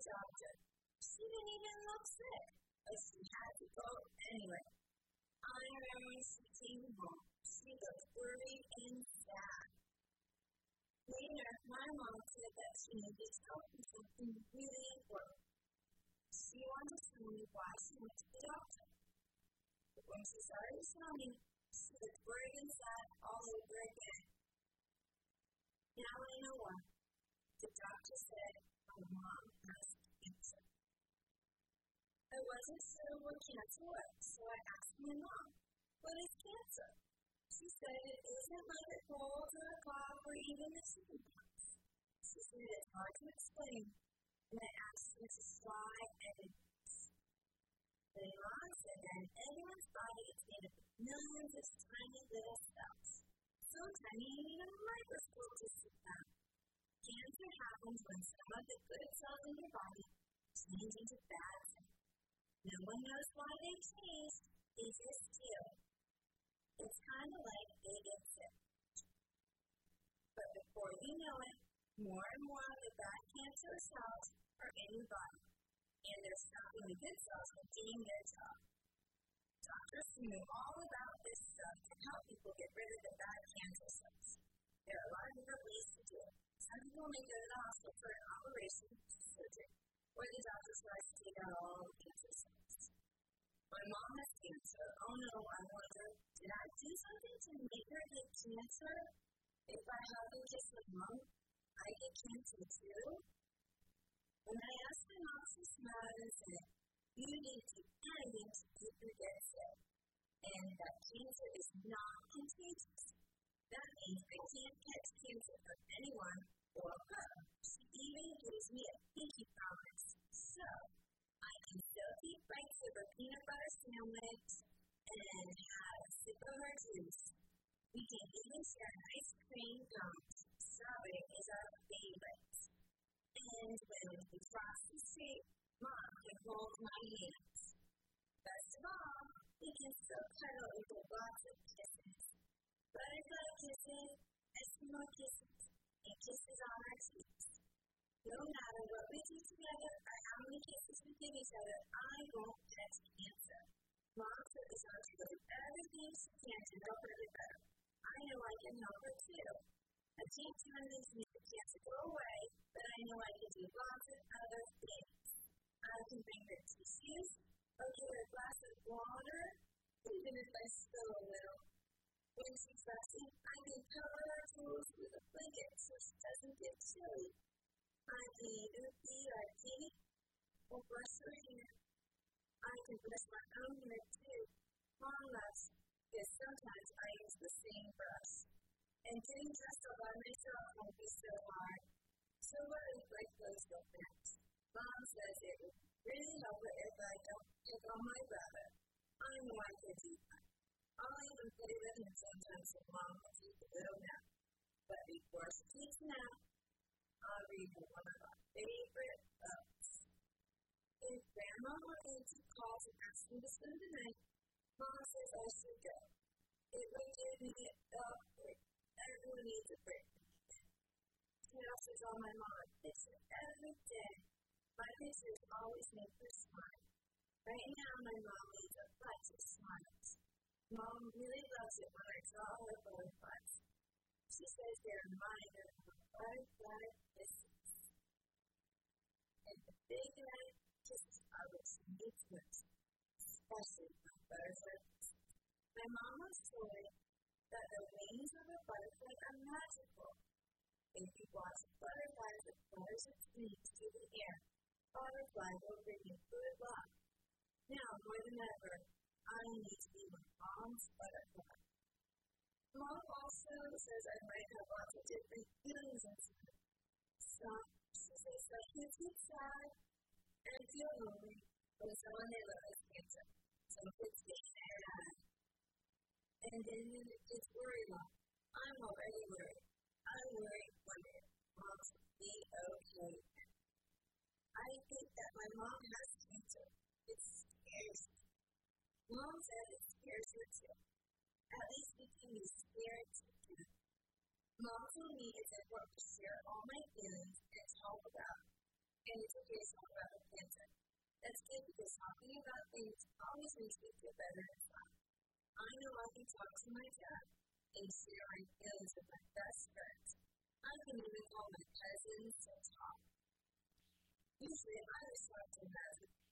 doctor. She didn't even look sick, but she had to go anyway. I remember when she came home. She looked worried and sad. Later, my mom said that she needed help with something really important. She wanted to tell me why she went to the doctor. But when she started to tell me, she looked worried and sad all over again. Now I know why. The doctor said my mom has cancer. I wasn't sure what cancer was, so I asked my mom, what is cancer? She said it isn't like a cold or a cough or even a chickenpox. She said it's hard to explain, and I asked her to try evidence. My mom said that in everyone's body it's made up of millions of tiny little cells. So tiny you need a microscope to see them. Cancer happens when some of the good cells in your body change into bad cells. No one knows why they change, they just do. It's kind of like they get sick. But before you know it, more and more of the bad cancerous cells are in your body, and they're stopping the good cells from doing their job. Doctors know all about this stuff to help people get rid of the bad cancer cells. There are a lot of different ways to do it. Some people may go to the hospital for an operation, surgery, or the doctor tries to take out all the cancer cells. My mom has cancer. Oh no, I wonder, did I do something to make her get cancer? If I hug and kiss my mom, I get cancer too? When I asked my mom, she smiled and said, you didn't do anything to make her get sick, and that cancer is not contagious. That means I can't catch cancer from anyone or her. She even gives me a pinky promise. So, I can still eat bites of her peanut butter sandwich and have a sip of her juice. We can even share ice cream gums. Strawberry is our favorite. And when we cross the street, Mom can hold my hands. Best of all, we can still cuddle and give lots of kisses. Butterfly kisses, Eskimo kisses, and kisses on our cheeks. No matter what we do together or how many kisses we give each other, I won't catch cancer. Mom focuses on doing everything she can to help her get better. I know I can help her too. I can't do anything to make the cancer go away, but I know I can do lots of other things. I can bring her tissues, or give her a glass of water, even if I spill a little. When she's resting, I can cover her tools with a blanket so she doesn't get chilly. I can either feed our kitty or brush her hair. I can brush my own hair too. Mom loves, because sometimes I use the same brush. And getting dressed all by myself won't be so hard. So what if my clothes don't match? Mom says it would really help her if I don't pick on my brother. I know I could do that. I'll even play with him sometimes if Mom will take a little nap. But before she takes a nap, I'll read her one of our favorite books. If Grandma or Auntie calls and asks me to spend the night, Mom says I should go. It would give me a break. Everyone needs a break. She also draws my mom a picture every day. My pictures always make her smile. Right now, my mom needs a bunch of smiles. Mom really loves it when I draw her butterflies. She says they're a reminder of butterfly kisses. And the big red kisses are what she needs most, especially my butterfly kisses. My mom was told that the wings of a butterfly are magical. If you watch butterflies that flutters its wings through the air, butterfly will bring you good luck. Now, more than ever, I need to be my mom's butterfly. Mom also says I might have lots of different feelings inside. She says some kids get sad and feel lonely when someone they love has cancer. Some kids get sad. And then it's worry mom. I'm already worried. I worry wondering if Mom's will be okay. I think that my mom has cancer. It scares me. Mom says it scares her too. At least we can be scared together. Mom told me it's important to share all my feelings and talk about it. And it's okay to talk about cancer. That's good because talking about things always makes me feel better inside. I know I can talk to my dad and share my feelings with my best friends. I can even call my cousins to talk. Usually I was talking to them